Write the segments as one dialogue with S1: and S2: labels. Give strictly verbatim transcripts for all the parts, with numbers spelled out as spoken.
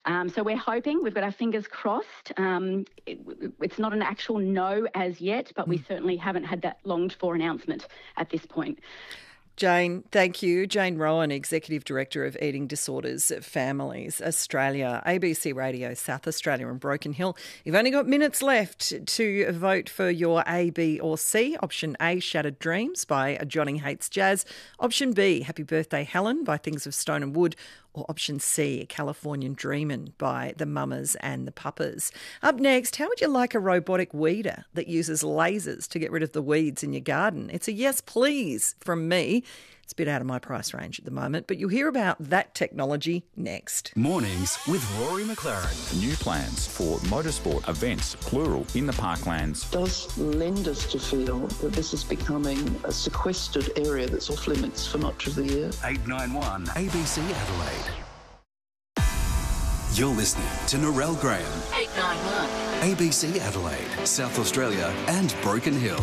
S1: Um, so we're hoping, we've got our fingers crossed. Um, it, it's not an actual no as yet, but we certainly haven't had that longed for announcement at this point.
S2: Jane, thank you. Jane Rowan, Executive Director of Eating Disorders Families Australia, A B C Radio South Australia and Broken Hill. You've only got minutes left to vote for your A, B or C. Option A, Shattered Dreams by Johnny Hates Jazz. Option B, Happy Birthday Helen by Things of Stone and Wood. Or option C, Californian Dreamin' by the Mamas and the Papas. Up next, how would you like a robotic weeder that uses lasers to get rid of the weeds in your garden? It's a yes, please from me. It's a bit out of my price range at the moment, but you'll hear about that technology next.
S3: Mornings with Rory McLaren.
S4: New plans for motorsport events, plural, in the parklands.
S5: Does lend us to feel that this is becoming a sequestered area that's off limits for much of the year.
S3: eight nine one A B C Adelaide. You're listening to Narelle Graham.
S6: eight nine one
S3: A B C Adelaide, South Australia and Broken Hill.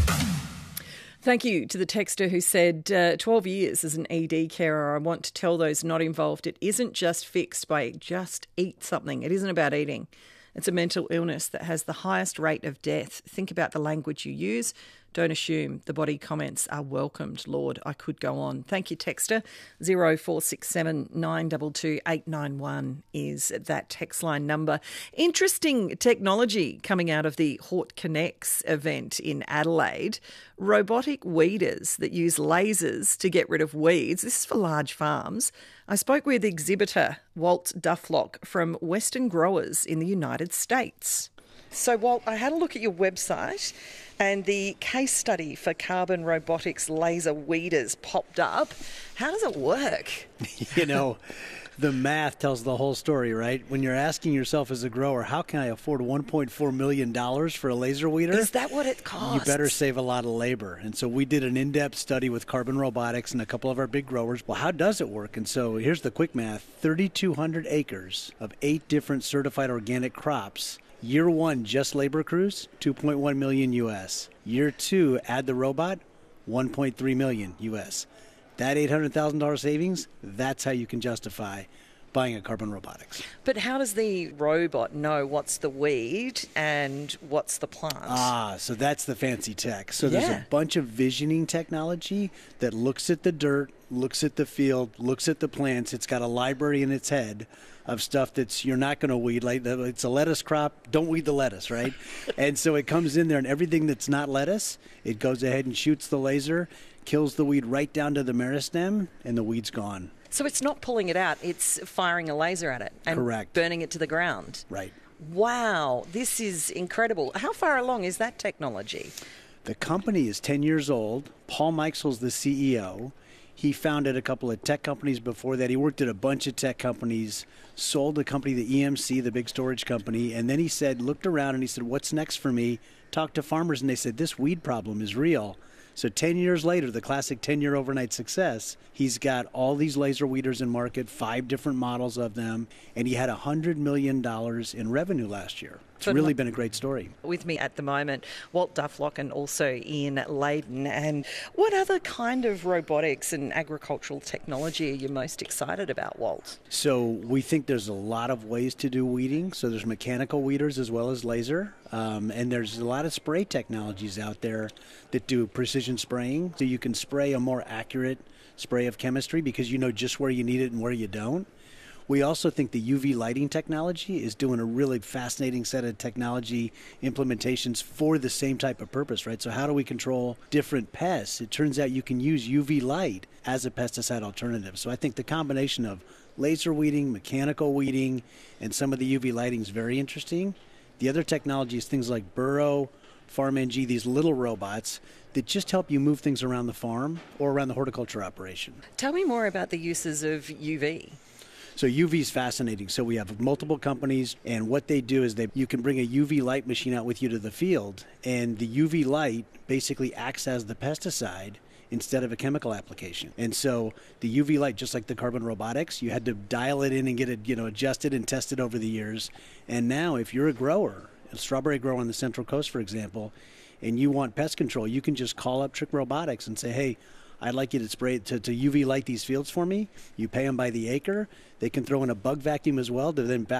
S2: Thank you to the texter who said, uh, twelve years as an E D carer. I want to tell those not involved, it isn't just fixed by just eat something. It isn't about eating. It's a mental illness that has the highest rate of death. Think about the language you use. Don't assume the body comments are welcomed. Lord, I could go on. Thank you, texter. zero four six seven nine two two eight nine one is that text line number. Interesting technology coming out of the Hort Connects event in Adelaide. Robotic weeders that use lasers to get rid of weeds. This is for large farms. I spoke with exhibitor Walt Dufflock from Western Growers in the United States. So, Walt, I had a look at your website and the case study for carbon robotics laser weeders popped up. How does it work?
S7: You know, the math tells the whole story, right? When you're asking yourself as a grower, how can I afford one point four million dollars for a laser weeder?
S2: Is that what it costs?
S7: You better save a lot of labor. And so we did an in-depth study with Carbon Robotics and a couple of our big growers. Well, how does it work? And so here's the quick math. thirty-two hundred acres of eight different certified organic crops. Year one, just labor crews, two point one million U S. Year two, add the robot, one point three million U S. That eight hundred thousand dollars savings, that's how you can justify buying a Carbon Robotics.
S2: But how does the robot know what's the weed and what's the plant?
S7: Ah, so that's the fancy tech. So
S2: Yeah.
S7: there's a bunch of visioning technology that looks at the dirt, looks at the field, looks at the plants. It's got a library in its head of stuff that's you're not going to weed. Like it's a lettuce crop, don't weed the lettuce, right? And so it comes in there, and everything that's not lettuce, it goes ahead and shoots the laser, kills the weed right down to the meristem, and the weed's gone.
S2: So it's not pulling it out, it's firing a laser at it and
S7: Correct.
S2: burning it to the ground.
S7: Right.
S2: Wow, this is incredible. How far along is that technology?
S7: The company is ten years old. Paul Meixel's the C E O. He founded a couple of tech companies before that. He worked at a bunch of tech companies, sold the company, the E M C, the big storage company, and then he said, looked around and he said, what's next for me? Talked to farmers, and they said, this weed problem is real. So ten years later, the classic ten-year overnight success, he's got all these laser weeders in market, five different models of them, and he had one hundred million dollars in revenue last year. It's
S2: But
S7: really
S2: like-
S7: been a great story.
S2: With me at the moment, Walt Dufflock and also Ian Layden. And what other kind of robotics and agricultural technology are you most excited about, Walt?
S7: So we think there's a lot of ways to do weeding. So there's mechanical weeders as well as laser. Um, and there's a lot of spray technologies out there that do precision spraying. So you can spray a more accurate spray of chemistry because you know just where you need it and where you don't. We also think the U V lighting technology is doing a really fascinating set of technology implementations for the same type of purpose, right? So how do we control different pests? It turns out you can use U V light as a pesticide alternative. So I think the combination of laser weeding, mechanical weeding, and some of the U V lighting is very interesting. The other technology is things like Burrow, FarmNG, these little robots that just help you move things around the farm or around the horticulture operation.
S2: Tell me more about the uses of U V.
S7: So U V is fascinating. So we have multiple companies, and what they do is they you can bring a U V light machine out with you to the field, and the U V light basically acts as the pesticide instead of a chemical application. And so the U V light, just like the Carbon Robotics, you had to dial it in and get it, you know, adjusted and tested over the years. And now if you're a grower, a strawberry grower on the Central Coast, for example, and you want pest control, you can just call up Trick Robotics and say, hey, I'd like you to spray to, to U V light these fields for me. You pay them by the acre. They can throw in a bug vacuum as well to then